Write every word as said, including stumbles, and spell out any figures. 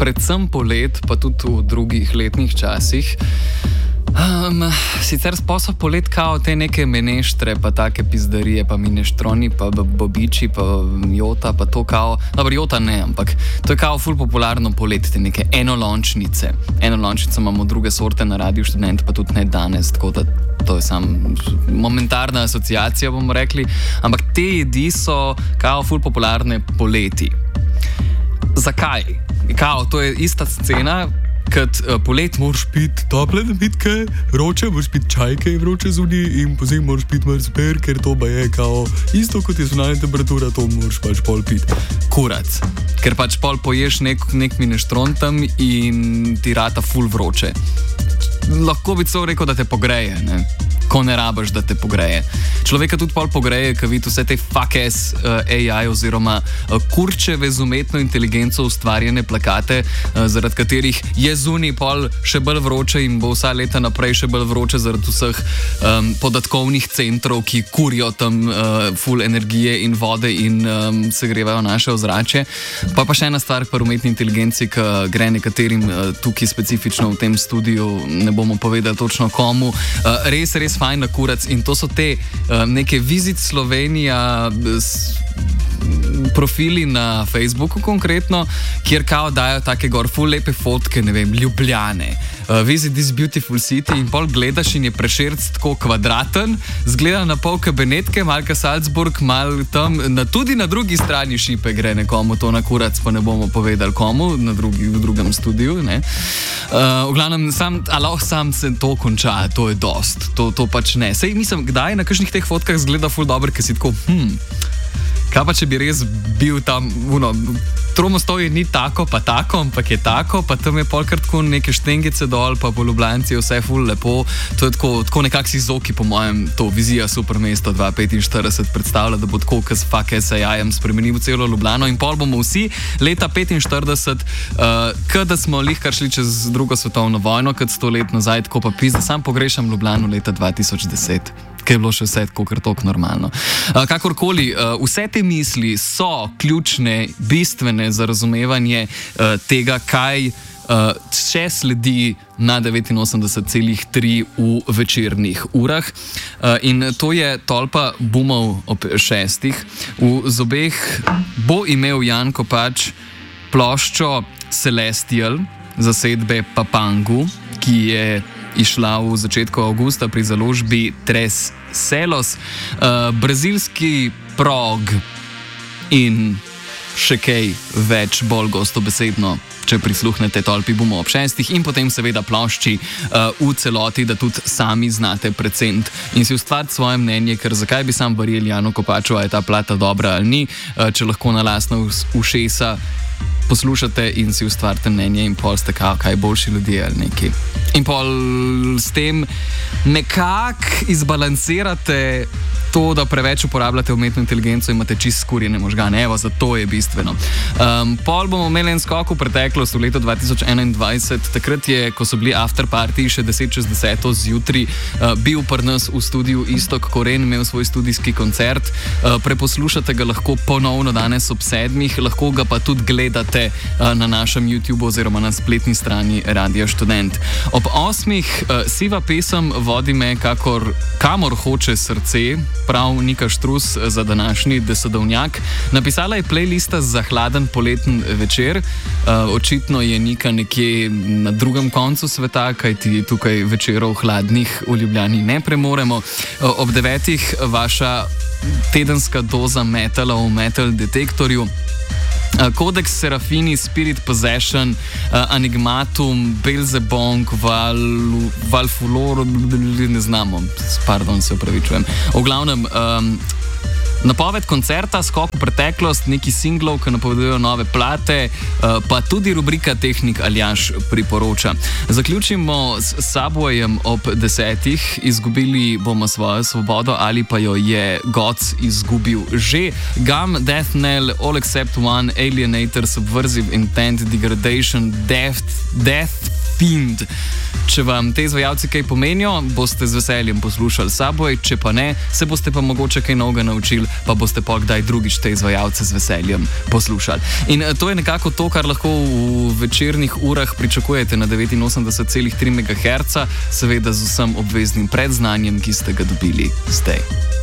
predvsem polet, pa tudi v drugih letnih časih. Um, sicer sposob polet kao te neke meneštre, pa take pizdarije, pa mineštroni, pa bobiči, pa jota, pa to kao, dobro, jota ne, ampak to je kao ful popularno polet, te neke enolončnice. Enolončnice imamo druge sorte na Radiu Študent, pa tudi ne danes, tako da to je sam momentarna asociacija, bomo rekli, ampak te jedi so kao ful popularne poleti. Zakaj? Kao, to je ista scena, kad uh, polet moraš piti tople napitke, vroče, moraš piti čajke vroče zunaj in pozim moraš piti marziper, ker to ba je kao isto kot je zunanja temperatura, to moraš pač pol piti. Kurac. Ker pač pol poješ nek, nek mineštron tam in ti rata ful vroče. Lahko bi celo rekel, da te pogreje, ne? Ko ne rabaš, da te pogreje. Človeka tudi pol pogreje, ko vidi vse te fuck-ass uh, A I oziroma uh, kurčeve z umetno inteligenco ustvarjene plakate, uh, zaradi katerih je zunaj pol še bolj vroče in bo vsa leta naprej še bolj vroče zaradi vseh um, podatkovnih centrov, ki kurijo tam uh, full energije in vode in um, segrevajo naše ozračje. Pa pa še ena stvar pri umetni inteligenci, ki gre nekaterim uh, tukaj specifično v tem studiu, ne bomo povedali točno komu, uh, res, res fajn na kurac in to so te uh, neke Visit Slovenija s, profili na Facebooku konkretno, kjer kao dajo take gor ful lepe fotke, ne vem, Ljubljane. Uh, visit this beautiful city in pol gledaš in je Prešerc tako kvadraten, zgleda na pol kabinetke, malka Salzburg, mal tam, na, tudi na drugi strani šipe gre nekomu to na kurac, pa ne bomo povedali komu, na drugi, v drugem studiu, ne. Uh, v glavnem, sam, alo, sam se to konča, to je dost, to, to pač ne. Sej mislim, kdaj na kakšnih teh fotkah zgleda ful dober, ker si tako, hm, kaj pa če bi res bil tam, uno, Tromostovje ni tako, pa tako, ampak je tako, pa tam je polkrat tako neke štengice dol, pa po Ljubljanci je vse ful lepo. To je tako, tako nekak si zoki, po mojem, to vizija super mesto dva tisoč petinštirideset predstavlja, da bo tako, kas fuck S A I-jem spremenil celo Ljubljano in pol bomo vsi leta petinštirideset, uh, kada smo lihkar šli čez drugo svetovno vojno, kad sto let nazaj, tako pa pizda, sam pogrešam Ljubljano leta dva tisoč deset. Kaj je bilo še vse tako, kar tako normalno. Uh, kakorkoli, uh, vse te misli so ključne, bistvene za razumevanje uh, tega, kaj uh, še sledi na devetinosemdeset celih tri v večernih urah. Uh, in to je tolpa bumov ob šestih. V zobeh bo imel Jan Kopač ploščo Celestial zasedbe Papangu, ki je išla v začetku avgusta pri založbi Tres Selos, uh, brazilski prog in še kaj več bolj gostobesedno, če prisluhnete tolpi bomo ob šestih in potem seveda plošči uh, v celoti, da tudi sami znate precent in si ustvariti svoje mnenje, ker zakaj bi sam verjel Janu Kopaču, a je ta plata dobra ali ni, uh, če lahko na lastno ušesa poslušate in si ustvarite mnenje in pol ste kao, kaj boljši ljudje ali neki. In pol s tem nekako izbalansirate to, da preveč uporabljate umetno inteligenco in imate čist skurjene možgane. Evo, zato je bistveno. Um, pol bomo imeli en skok v preteklost v letu dva tisoč enaindvajset. Takrat je, ko so bili after party še deset čez deseto zjutraj, uh, bil pri nas v studiu Istok Koren, imel svoj studijski koncert. Uh, preposlušate ga lahko ponovno danes ob sedmih, lahko ga pa tudi gledate uh, na našem YouTube oziroma na spletni strani Radia Študent. Ob osmih uh, siva pesem Vodi me kakor, kamor hoče srce, prav Nika Štrus za današnji desedovnjak. Napisala je playlista za hladen poleten večer. Uh, očitno je Nika nekje na drugem koncu sveta, kajti tukaj večerov hladnih v Ljubljani ne premoremo. Uh, ob devetih vaša tedenska doza metala v metal detektorju. Codex Serafini, Spirit Possession, uh, Enigmatum, Belzebong, Val, Valfulor, ne znamo, pardon, se upravičujem. V glavnem, um, napoved koncerta, skok v preteklost, neki singlov, ki napovedujejo nove plate, uh, pa tudi rubrika Tehnik Aljaž priporoča. Zaključimo s Subwayem ob desetih, izgubili bomo svojo svobodo ali pa jo je Gods izgubil že. Gum, Death Knell, All Except One, Alienator, Subversive Intent, Degradation, Death, Death Fiend. Če vam te izvajalci kaj pomenijo, boste z veseljem poslušali Subway, če pa ne, se boste pa mogoče kaj novega naučili pa boste pa kdaj drugič te izvajalce z veseljem poslušali. In to je nekako to, kar lahko v večernih urah pričakujete na devetinosemdeset celih tri megaherca, seveda z vsem obveznim predznanjem, ki ste ga dobili zdaj.